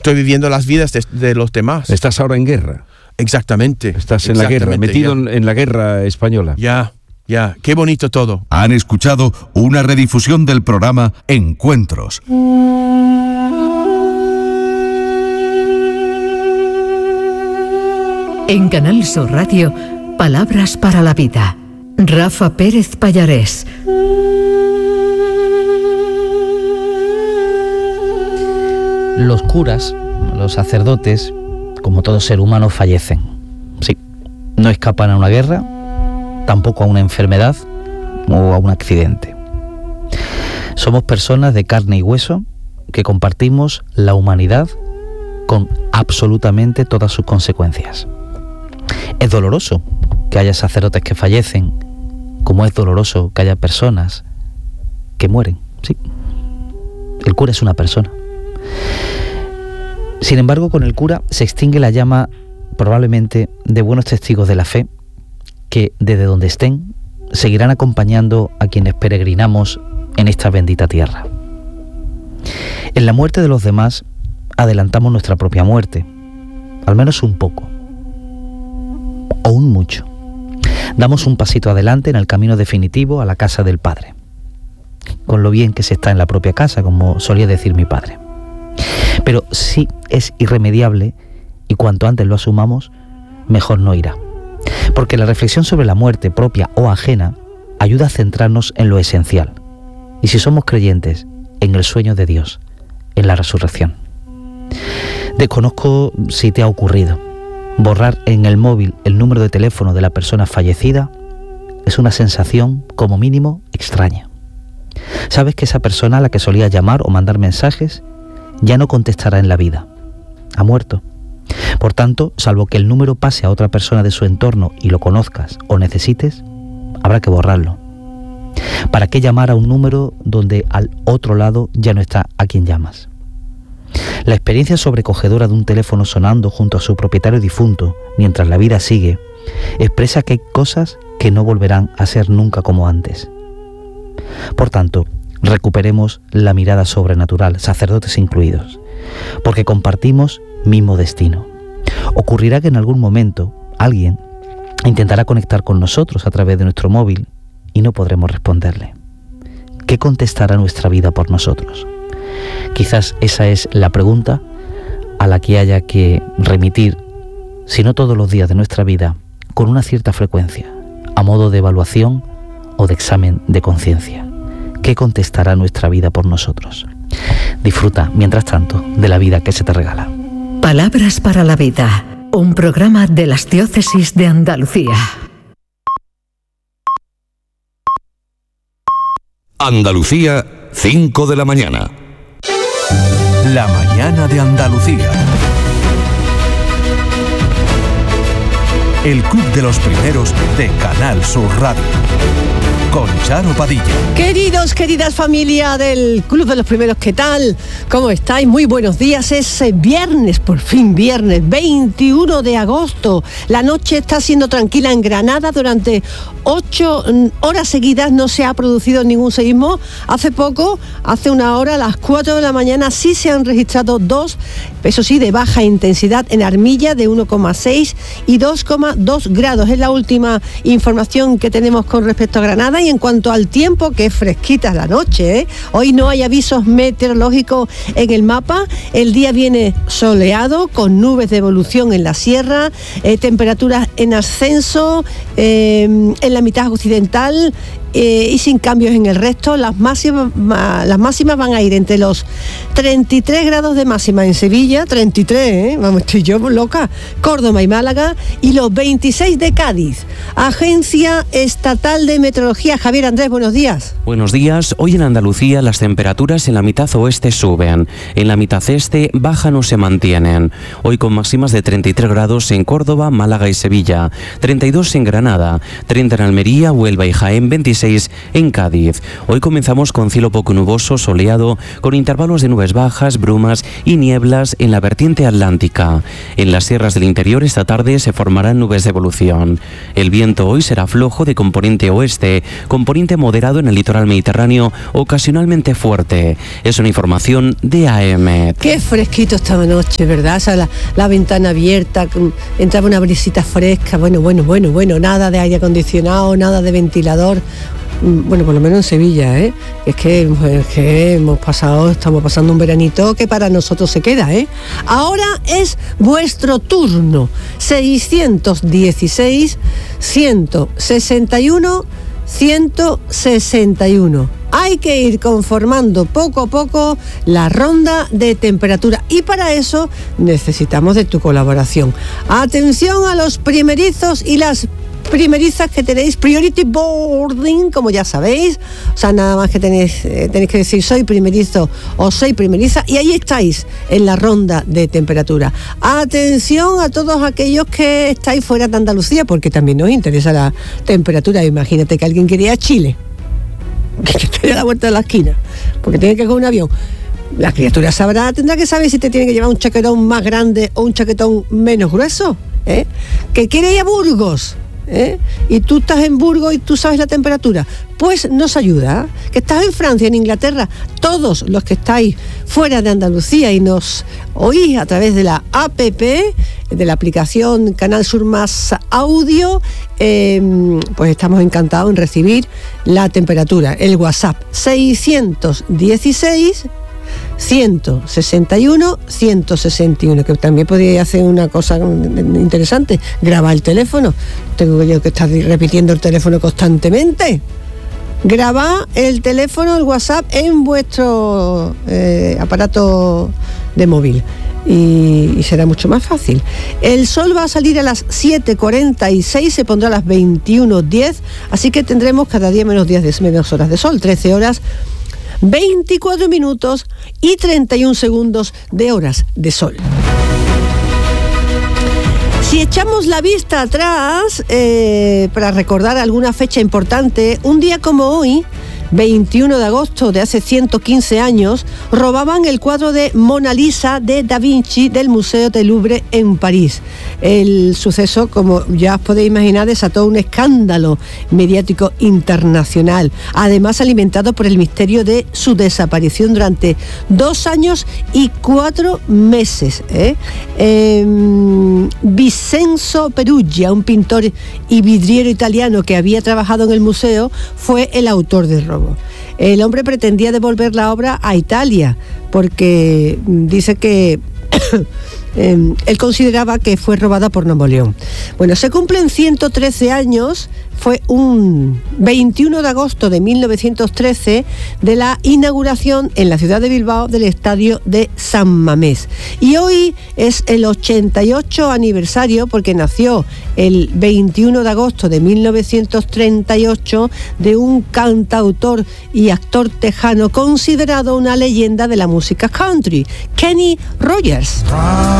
estoy viviendo las vidas de los demás. Estás ahora en guerra. Exactamente. Estás en la guerra, metido en la guerra española. Ya, qué bonito todo. Han escuchado una redifusión del programa Encuentros. En Canal Sur Radio, Palabras para la Vida. Rafa Pérez Pallarés. Los curas, los sacerdotes, como todo ser humano, fallecen. Sí, no escapan a una guerra, tampoco a una enfermedad o a un accidente. Somos personas de carne y hueso que compartimos la humanidad con absolutamente todas sus consecuencias. Es doloroso que haya sacerdotes que fallecen, como es doloroso que haya personas que mueren. Sí, el cura es una persona. Sin embargo, con el cura se extingue la llama probablemente de buenos testigos de la fe que desde donde estén seguirán acompañando a quienes peregrinamos en esta bendita tierra. En la muerte de los demás adelantamos nuestra propia muerte, al menos un poco, o un mucho. Damos un pasito adelante en el camino definitivo a la casa del Padre, con lo bien que se está en la propia casa, como solía decir mi padre. Pero sí es irremediable, y cuanto antes lo asumamos, mejor no irá. Porque la reflexión sobre la muerte propia o ajena ayuda a centrarnos en lo esencial. Y si somos creyentes, en el sueño de Dios, en la resurrección. Desconozco si te ha ocurrido. Borrar en el móvil el número de teléfono de la persona fallecida es una sensación, como mínimo, extraña. Sabes que esa persona a la que solías llamar o mandar mensajes ya no contestará en la vida. Ha muerto. Por tanto, salvo que el número pase a otra persona de su entorno y lo conozcas o necesites, habrá que borrarlo. ¿Para qué llamar a un número donde al otro lado ya no está a quien llamas? La experiencia sobrecogedora de un teléfono sonando junto a su propietario difunto mientras la vida sigue expresa que hay cosas que no volverán a ser nunca como antes. Por tanto, recuperemos la mirada sobrenatural, sacerdotes incluidos, porque compartimos mismo destino. Ocurrirá que en algún momento alguien intentará conectar con nosotros a través de nuestro móvil y no podremos responderle. ¿Qué contestará nuestra vida por nosotros? Quizás esa es la pregunta a la que haya que remitir, si no todos los días de nuestra vida, con una cierta frecuencia, a modo de evaluación o de examen de conciencia. ¿Qué contestará nuestra vida por nosotros? Disfruta, mientras tanto, de la vida que se te regala. Palabras para la Vida, un programa de las Diócesis de Andalucía. Andalucía, 5 de la mañana. La mañana de Andalucía. El Club de los Primeros de Canal Sur Radio. Con Charo Padilla. Queridos, queridas familia del Club de los Primeros, ¿qué tal? ¿Cómo estáis? Muy buenos días. Es viernes, por fin viernes, 21 de agosto. La noche está siendo tranquila en Granada. Durante 8 horas seguidas no se ha producido ningún seísmo. Hace poco, hace una hora, a las 4 de la mañana, sí se han registrado 2, eso sí, de baja intensidad en Armilla, de 1,6 y 2,2 grados. Es la última información que tenemos con respecto a Granada. Y en cuanto al tiempo, que es fresquita la noche, ¿eh? Hoy no hay avisos meteorológicos en el mapa. El día viene soleado, con nubes de evolución en la sierra, temperaturas en ascenso en la mitad occidental, y sin cambios en el resto. Las máximas van a ir entre los 33 grados de máxima en Sevilla, 33, vamos, estoy yo loca, Córdoba y Málaga, y los 26 de Cádiz. Agencia Estatal de Meteorología. Javier Andrés, buenos días. Buenos días. Hoy en Andalucía las temperaturas en la mitad oeste suben, en la mitad este bajan o se mantienen. Hoy con máximas de 33 grados en Córdoba, Málaga y Sevilla, 32 en Granada, 30 en Almería, Huelva y Jaén, 26 en Cádiz. Hoy comenzamos con cielo poco nuboso, soleado, con intervalos de nubes bajas, brumas y nieblas en la vertiente atlántica. En las sierras del interior esta tarde se formarán nubes de evolución. El viento hoy será flojo de componente oeste, con poniente moderado en el litoral mediterráneo, ocasionalmente fuerte. Es una información de AEMET. Qué fresquito esta noche, ¿verdad? O sea, la ventana abierta, entraba una brisita fresca, bueno, nada de aire acondicionado, nada de ventilador. Bueno, por lo menos en Sevilla, ¿eh? Es que estamos pasando un veranito que para nosotros se queda, ¿eh? Ahora es vuestro turno. 616 161 161. Hay que ir conformando poco a poco la ronda de temperatura y para eso necesitamos de tu colaboración. Atención a los primerizos y las primerizas que tenéis priority boarding, como ya sabéis, o sea, nada más que tenéis que decir soy primerizo o soy primeriza y ahí estáis en la ronda de temperatura. Atención a todos aquellos que estáis fuera de Andalucía, porque también nos interesa la temperatura. Imagínate que alguien quiere ir a Chile, que esté a la vuelta de la esquina, porque tiene que coger un avión. La criatura tendrá que saber si te tiene que llevar un chaquetón más grande o un chaquetón menos grueso, ¿eh? Que quiere ir a Burgos, y tú estás en Burgos y tú sabes la temperatura, pues nos ayuda, que estás en Francia, en Inglaterra, todos los que estáis fuera de Andalucía y nos oís a través de la APP, de la aplicación Canal Sur Más Audio, pues estamos encantados en recibir la temperatura. El WhatsApp 616 161 161, que también podría hacer una cosa interesante, grabar el teléfono. Tengo yo que estar repitiendo el teléfono constantemente. Grabad el teléfono, el WhatsApp en vuestro aparato de móvil y será mucho más fácil. El sol va a salir a las 7:46, se pondrá a las 21:10, así que tendremos cada día menos horas de sol, 13 horas 24 minutos y 31 segundos de horas de sol. Si echamos la vista atrás para recordar alguna fecha importante, un día como hoy, 21 de agosto de hace 115 años, robaban el cuadro de Mona Lisa de Da Vinci del Museo del Louvre en París. El suceso, como ya os podéis imaginar, desató un escándalo mediático internacional, además alimentado por el misterio de su desaparición durante 2 años y 4 meses. Vincenzo Peruggia, un pintor y vidriero italiano que había trabajado en el museo, fue el autor del robo. El hombre pretendía devolver la obra a Italia porque dice que él consideraba que fue robada por Napoleón. Bueno, se cumplen 113 años, fue un 21 de agosto de 1913, de la inauguración en la ciudad de Bilbao del estadio de San Mamés. Y hoy es el 88 aniversario, porque nació el 21 de agosto de 1938, de un cantautor y actor tejano considerado una leyenda de la música country, Kenny Rogers.